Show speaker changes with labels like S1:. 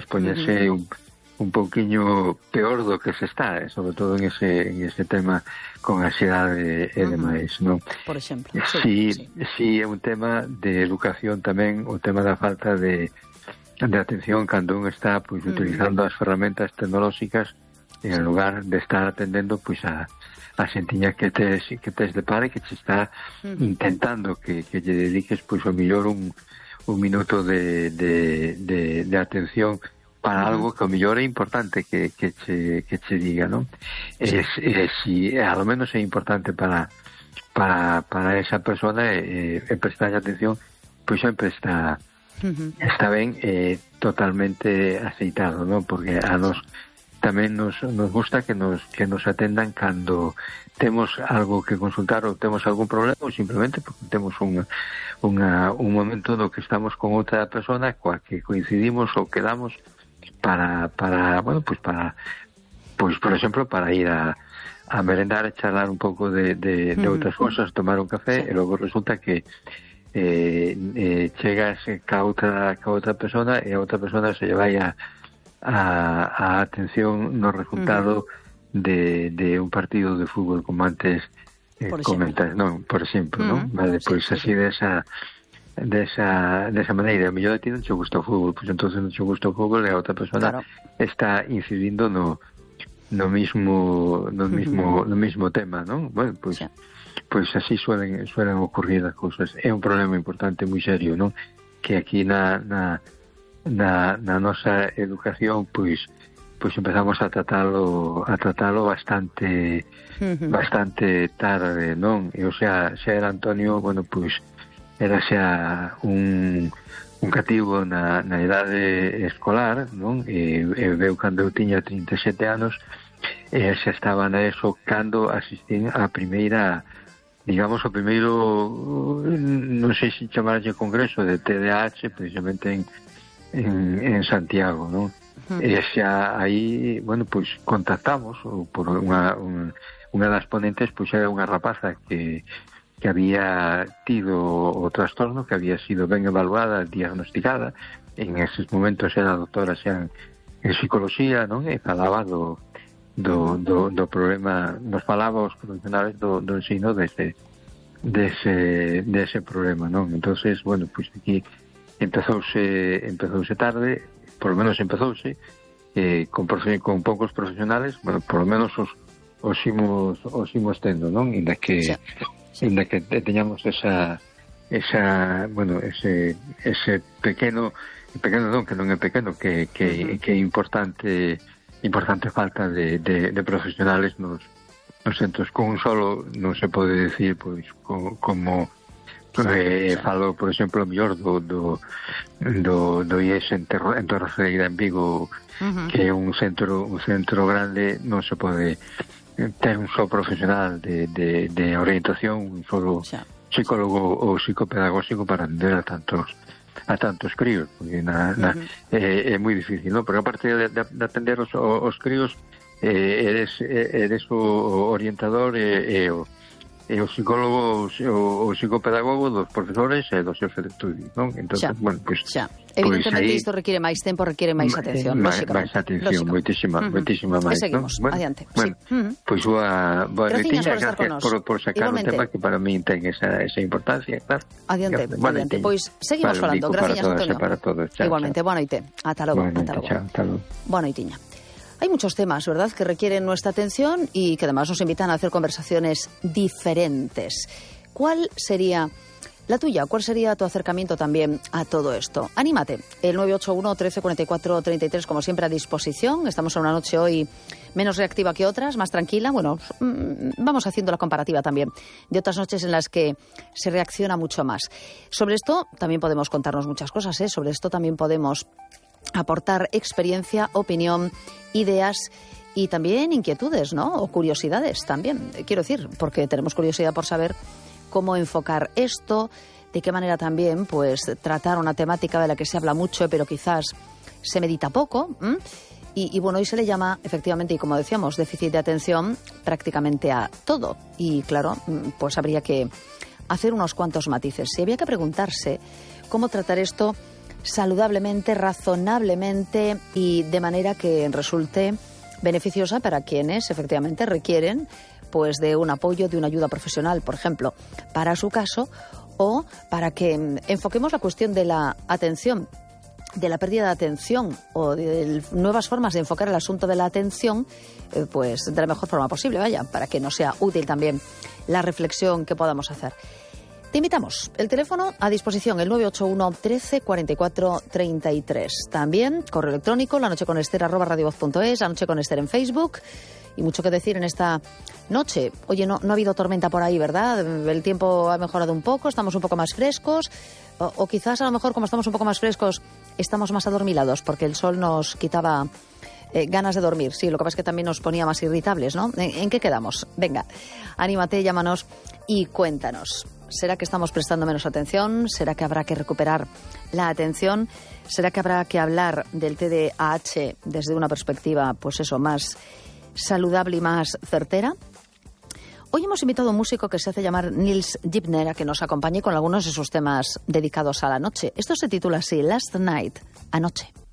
S1: poñerse un pouquiño peor do que se está, sobre todo en ese tema con a ansiedade e demais, non?
S2: Por exemplo.
S1: Sí, é un tema de educación tamén, o tema da falta de atención cando un está pois utilizando as ferramentas tecnolóxicas en lugar de estar atendendo pois a xentiña que tes de par e que te está intentando que lle dediques pois o mellor un minuto de atención para algo que o mellor é importante que che diga, non? Si a lo menos é importante para esa persona prestar atención, pois sempre está ben, totalmente aceitado, non? Porque a nos tamén nos gusta que nos atendan cando temos algo que consultar ou temos algún problema ou simplemente porque temos un momento no que estamos con outra persona coa que coincidimos ou quedamos para por exemplo, para ir a merendar e charlar un pouco de outras cosas, tomar un café e logo resulta que chegas ca outra persona e a outra persona se lle vai a atención no resultado de un partido de fútbol como antes comentas, non? Por exemplo, non? Vale, pois así desa maneira, a mellor a ti non che gusta o fútbol, pois entonces non che gusta o fútbol e a outra persona está incidindo no mismo tema, non? Bueno, pois así suelen ocurrir as cousas. É un problema importante moi serio, non? Que aquí na nosa educación pois empezamos a tratalo bastante tarde, non? E o sea, xa era Antonio, bueno, pois era xa un cativo na idade escolar, non? E veu cando eu tiña 37 anos e xa estaba na ESO cando asistín a primeira, digamos, o primeiro, non sei se chamarlle congreso de TDAH, precisamente en Santiago, non? E xa aí, bueno, pois contactamos por unha das ponentes, pois era unha rapaza que había tido o trastorno, que había sido ben evaluada, diagnosticada, en eses momentos era doctora xa en psicología, non? E falaba do problema, nos falaba os profesionales do ensino dese problema, non? Entonces, bueno, pois aquí empezouse tarde, por lo menos empezouse con poucos profesionales, bueno, por lo menos os imos tendo, non? Inda que teñamos ese pequeno non, que non é pequeno, que é importante falta de profesionales nos centros. Con un solo non se pode decir, pois, como falo, por exemplo, mellor do IES en Torreceira, en Vigo, que é un centro grande, non se pode ter un só profesional de orientación, un solo psicólogo ou psicopedagóxico para atender a tantos críos, porque é moi difícil, non? Porque aparte de atender os críos, eres o orientador e o psicólogo o psicopedagogo dos profesores e dos xefes de estudio, non? Entón, bueno, pois
S2: evidentemente isto requiere máis tempo, requiere máis atención,
S1: máis atención, moitísima máis.
S2: E seguimos, adiante.
S1: Pois boa noitiña, gracias por sacar un tema que para mí ten esa importancia, claro.
S2: Adiante. Pois seguimos falando, gracias, Antonio.
S1: Para todos.
S2: Igualmente, boa noite. Ata logo. Boa noitiña. Hay muchos temas, ¿verdad?, que requieren nuestra atención y que además nos invitan a hacer conversaciones diferentes. ¿Cuál sería la tuya? ¿Cuál sería tu acercamiento también a todo esto? Anímate. El 981 13 44 33, como siempre, a disposición. Estamos en una noche hoy menos reactiva que otras, más tranquila. Bueno, vamos haciendo la comparativa también de otras noches en las que se reacciona mucho más. Sobre esto también podemos contarnos muchas cosas, ¿eh? Sobre esto también podemos aportar experiencia, opinión, ideas y también inquietudes, ¿no? O curiosidades también, quiero decir, porque tenemos curiosidad por saber cómo enfocar esto, de qué manera también, pues, tratar una temática de la que se habla mucho, pero quizás se medita poco. Y bueno, hoy se le llama, efectivamente, y como decíamos, déficit de atención prácticamente a todo. Y claro, pues habría que hacer unos cuantos matices. Si había que preguntarse cómo tratar esto saludablemente, razonablemente y de manera que resulte beneficiosa para quienes efectivamente requieren pues de un apoyo, de una ayuda profesional, por ejemplo, para su caso, o para que enfoquemos la cuestión de la atención, de la pérdida de atención o de nuevas formas de enfocar el asunto de la atención, pues de la mejor forma posible, vaya, para que nos sea útil también la reflexión que podamos hacer. Te invitamos, el teléfono a disposición, el 981 13 44 33. También correo electrónico, lanocheconester@radiovoz.es, La Noche con Ester en Facebook. Y mucho que decir en esta noche. Oye, no ha habido tormenta por ahí, ¿verdad? El tiempo ha mejorado un poco, estamos un poco más frescos. O quizás a lo mejor, como estamos un poco más frescos, estamos más adormilados, porque el sol nos quitaba ganas de dormir. Sí, lo que pasa es que también nos ponía más irritables, ¿no? ¿En qué quedamos? Venga, anímate, llámanos y cuéntanos. ¿Será que estamos prestando menos atención? ¿Será que habrá que recuperar la atención? ¿Será que habrá que hablar del TDAH desde una perspectiva, pues eso, más saludable y más certera? Hoy hemos invitado a un músico que se hace llamar Nils Gibner a que nos acompañe con algunos de sus temas dedicados a la noche. Esto se titula así, Last Night, Anoche.